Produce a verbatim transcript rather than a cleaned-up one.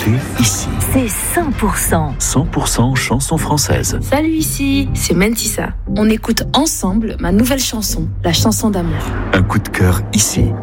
écoutez ici. C'est cent pour cent. cent pour cent chansons françaises. Salut, ici, c'est Mentissa. On écoute ensemble ma nouvelle chanson, la chanson d'amour. Un coup de cœur ici.